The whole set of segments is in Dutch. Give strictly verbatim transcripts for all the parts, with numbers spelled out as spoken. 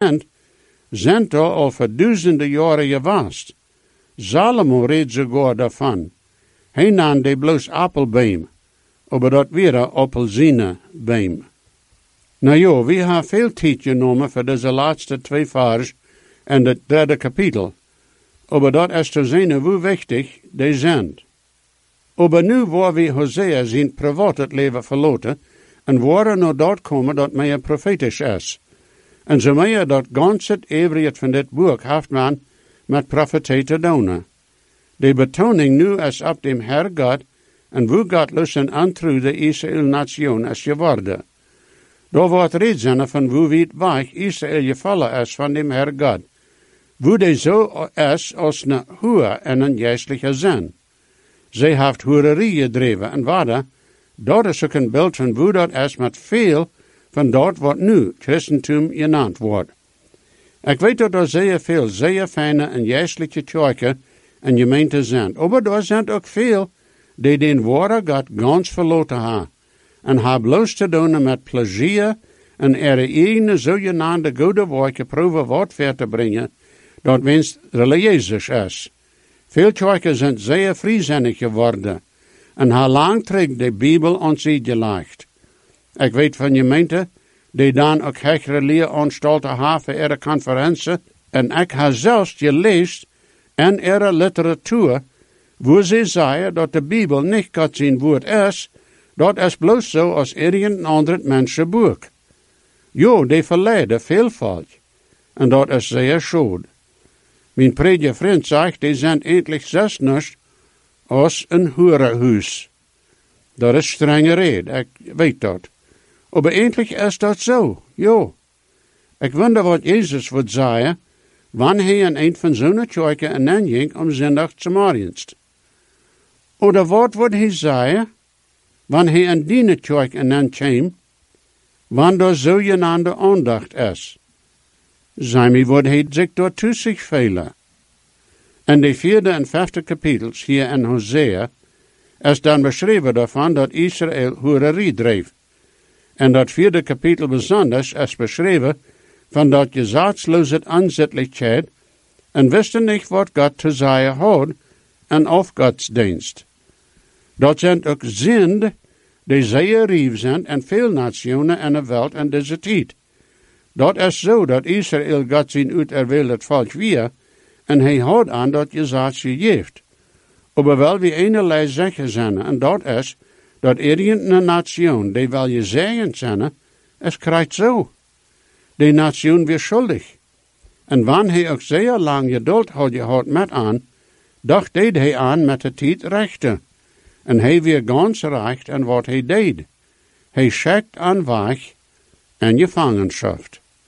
zijn er al voor duizenden jaren geweest. Salomo redt sogar daarvan. Hij nam de bloos appelbeem, maar dat weer een appelsinebeem. Nou ja, we hebben veel tijd genomen voor deze laatste twee vers en het derde kapitel. Maar dat is te zien hoe wichtig die zijn. Maar nu waar we Hosea zijn privaat het leven verloten, en waren naar dat komen dat mij profetisch is. En zo mij dat ganse everiet van dit boek heeft man met profetie te doen. De betoning nu is op dem Herr God, en hoe God lussen antru de Israël-nation is geworden. Daar wordt reden van hoe weit weg Israël gevallen is van dem Herr God. Hoe de zo is als een hoer en een geestelijke zin. Zij heeft hoererie gedreven en waarde, dat is ook een beeld van hoe dat is met veel van dat wat nu Christentum genaamd wordt. Ik weet dat er zeer veel zeer fijne en geestelijke kerken en gemeenten zijn, maar er zijn ook veel die den ware God ganz verloten hebben en hebben bloos te doen met plezier en er eigen zogenaamde goede werken proeven wat ver te brengen, dat winst religieus is. Veel kerken zijn zeer vrijzinnig geworden en hebben lang terug de Bijbel ons gelegd. Ik weet van gemeenten die dan ook hechtere leeranstalten hebben voor ihre conferentie en ik heb zelfs gelezen in ihre literatuur wo ze zeggen dat de Bijbel niet God zijn woord is, dat is bloos zo als irgendein ander mensenboek. Jo, die verleiden veel volk. En dat is zeer schade. Mijn prediger vriend zegt, die zijn eindelijk zes niets als een hoerenhuis. Dat is strenge reden, ik weet dat. Maar eindelijk is dat zo, jo. Ik wonder wat Jezus would zeggen, wanneer hij in een van zo'n kerken en dan ging om zondag te morgenst. Oder wat would hij zeggen, wanneer hij in die kerk en dan kwam, wanneer er zogenaamde aandacht is. Zij would hij zich door toe zich velen. In de vierde en vijfde kapitels hier in Hosea is dan beschreven daarvan dat Israël hoererie dreef. En dat vierde kapitel besonders is beschreven van dat gezatsloze aanzettelijkheid en wisten niet wat God te zeggen had en of godsdienst. Dat zijn ook zinden die zeer rief zijn en veel nationen in de wereld in deze tijd. Dat is zo dat Israël God zijn uiterwählt volk weer en hij houdt aan dat gezag geeft. Maar wel wie eenerlei zeggen zijn, en dat is dat irgendeine nation die wel je zeggen zijn, es krijgt zo. Die nation weer schuldig. En wanneer hij ook zeer lang geduld had gehad met aan, dacht deed hij aan met de tijd rechten. En hij weer ganz recht en wat hij deed. Hij schickt aan weg en gevangenschap.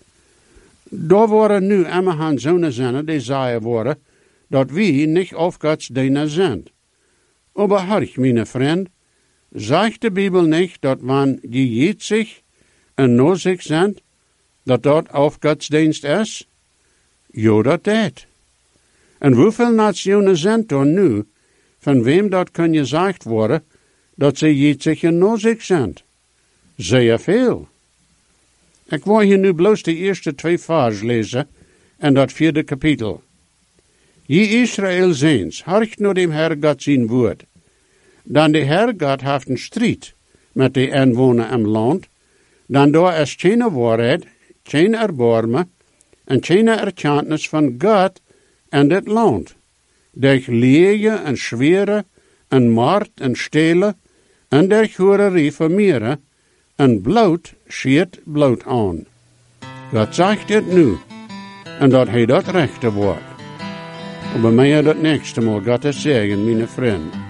Daar worden nu immerhand zo'n zinnen die zeggen worden, dat wij niet of Gods diener zijn. Maar horch, mijn vriend, zegt de Bijbel niet dat wanneer je zich en no zich zijn, dat dat of Gods dienst is? Jo, dat deed. En hoeveel nationen zijn er nu, van wem dat kan gezegd worden, dat ze jitzig en no zich zijn? Zeer veel. Ik wil hier nu bloos de eerste twee vers lezen en dat vierde kapitel. Je Israël zijns, horcht naar dem Herr God zijn woord. Dan de Herr God heeft een strijd met de inwoner im land, dan daar is geen waarheid, geen erbarmen en geen erkenntnis van God in dit land. Durch leege en schwere en moord en stelen en durch hoererie vermeeren en bloed schiet bloed aan. God zegt dit nu en dat hij dat rechte wordt. Maar bij mij dat nächste Mal, God is zegen, mijn vriend.